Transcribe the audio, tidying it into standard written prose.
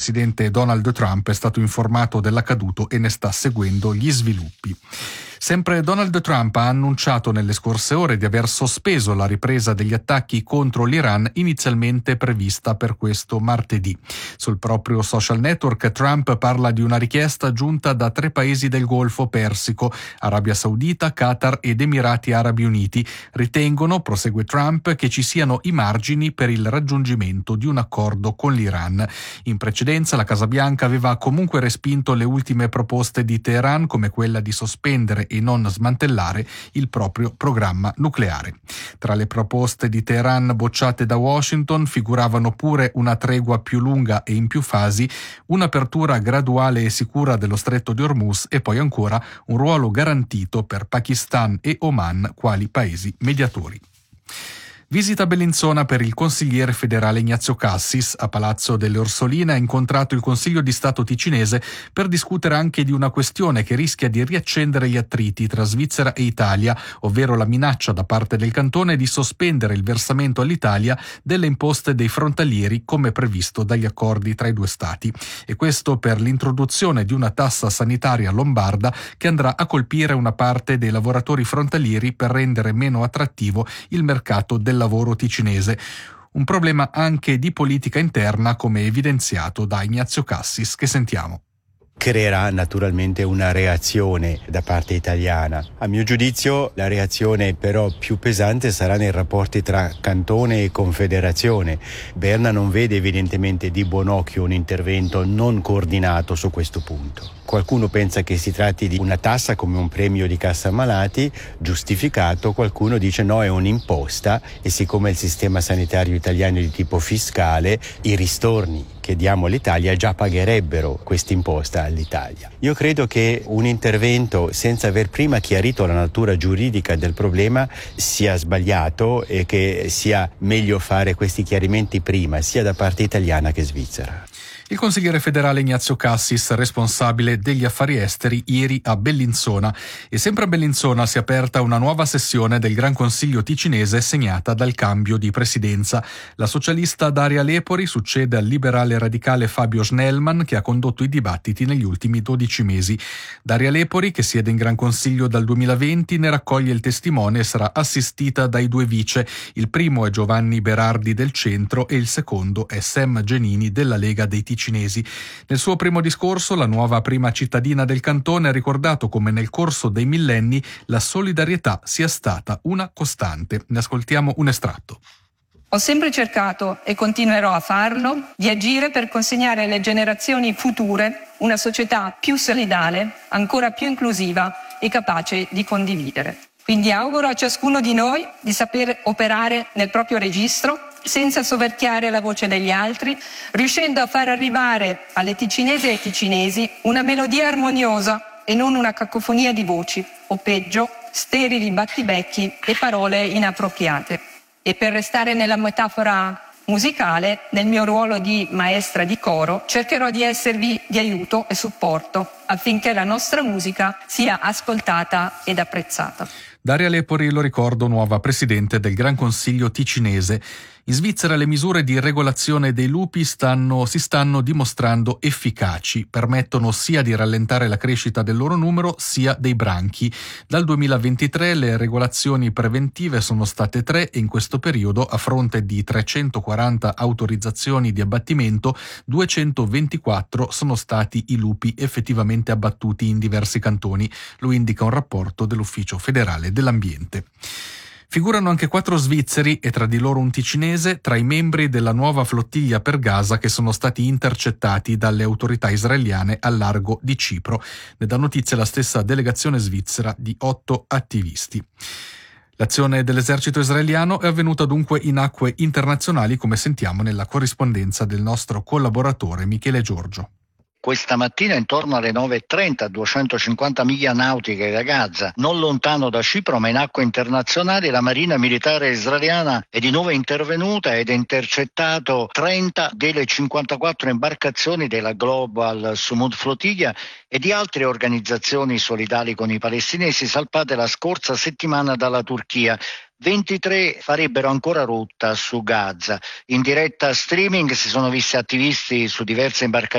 presidente Donald Trump è stato informato dell'accaduto e ne sta seguendo gli sviluppi. Sempre Donald Trump ha annunciato nelle scorse ore di aver sospeso la ripresa degli attacchi contro l'Iran inizialmente prevista per questo martedì. Sul proprio social network Trump parla di una richiesta giunta da 3 paesi del Golfo Persico, Arabia Saudita, Qatar ed Emirati Arabi Uniti. Ritengono, prosegue Trump, che ci siano i margini per il raggiungimento di un accordo con l'Iran. In precedenza la Casa Bianca aveva comunque respinto le ultime proposte di Teheran, come quella di sospendere e non smantellare il proprio programma nucleare. Tra le proposte di Teheran bocciate da Washington figuravano pure una tregua più lunga e in più fasi, un'apertura graduale e sicura dello stretto di Hormuz e poi ancora un ruolo garantito per Pakistan e Oman quali paesi mediatori. Visita Bellinzona per il consigliere federale Ignazio Cassis. A Palazzo delle Orsoline ha incontrato il Consiglio di Stato ticinese per discutere anche di una questione che rischia di riaccendere gli attriti tra Svizzera e Italia, ovvero la minaccia da parte del cantone di sospendere il versamento all'Italia delle imposte dei frontalieri come previsto dagli accordi tra i 2 Stati. E questo per l'introduzione di una tassa sanitaria lombarda che andrà a colpire una parte dei lavoratori frontalieri per rendere meno attrattivo il mercato del lavoro ticinese. Un problema anche di politica interna, come evidenziato da Ignazio Cassis, che sentiamo. Creerà naturalmente una reazione da parte italiana. A mio giudizio la reazione però più pesante sarà nei rapporti tra cantone e confederazione. Berna non vede evidentemente di buon occhio un intervento non coordinato su questo punto. Qualcuno pensa che si tratti di una tassa come un premio di cassa malati, giustificato, qualcuno dice no, è un'imposta e siccome il sistema sanitario italiano è di tipo fiscale, i ristorni che diamo all'Italia già pagherebbero quest'imposta all'Italia. Io credo che un intervento senza aver prima chiarito la natura giuridica del problema sia sbagliato e che sia meglio fare questi chiarimenti prima, sia da parte italiana che svizzera. Il consigliere federale Ignazio Cassis, responsabile degli affari esteri, ieri a Bellinzona. E sempre a Bellinzona si è aperta una nuova sessione del Gran Consiglio ticinese segnata dal cambio di presidenza. La socialista Daria Lepori succede al liberale radicale Fabio Schnellmann, che ha condotto i dibattiti negli ultimi 12 mesi. Daria Lepori, che siede in Gran Consiglio dal 2020, ne raccoglie il testimone e sarà assistita dai 2 vice. Il primo è Giovanni Berardi del Centro e il secondo è Sam Genini della Lega dei Ticinesi. Nel suo primo discorso, la nuova prima cittadina del cantone ha ricordato come nel corso dei millenni la solidarietà sia stata una costante. Ne ascoltiamo un estratto. Ho sempre cercato, e continuerò a farlo, di agire per consegnare alle generazioni future una società più solidale, ancora più inclusiva e capace di condividere. Quindi auguro a ciascuno di noi di saper operare nel proprio registro, senza soverchiare la voce degli altri, riuscendo a far arrivare alle ticinesi e ai ticinesi una melodia armoniosa e non una cacofonia di voci, o peggio, sterili battibecchi e parole inappropriate. E per restare nella metafora musicale, nel mio ruolo di maestra di coro, cercherò di esservi di aiuto e supporto affinché la nostra musica sia ascoltata ed apprezzata. Daria Lepori, lo ricordo, nuova presidente del Gran Consiglio ticinese. In Svizzera le misure di regolazione dei lupi si stanno dimostrando efficaci, permettono sia di rallentare la crescita del loro numero sia dei branchi. Dal 2023 le regolazioni preventive sono state 3 e in questo periodo, a fronte di 340 autorizzazioni di abbattimento, 224 sono stati i lupi effettivamente abbattuti in diversi cantoni, lo indica un rapporto dell'Ufficio federale dell'ambiente. Figurano anche 4 svizzeri e tra di loro un ticinese tra i membri della nuova flottiglia per Gaza che sono stati intercettati dalle autorità israeliane al largo di Cipro. Ne dà notizia la stessa delegazione svizzera di 8 attivisti. L'azione dell'esercito israeliano è avvenuta dunque in acque internazionali, come sentiamo nella corrispondenza del nostro collaboratore Michele Giorgio. Questa mattina intorno alle 9:30 a 250 miglia nautiche da Gaza, non lontano da Cipro ma in acque internazionali, la Marina Militare israeliana è di nuovo intervenuta ed ha intercettato 30 delle 54 imbarcazioni della Global Sumud Flottiglia e di altre organizzazioni solidali con i palestinesi salpate la scorsa settimana dalla Turchia. 23 farebbero ancora rotta su Gaza. In diretta streaming si sono visti attivisti su diverse imbarcazioni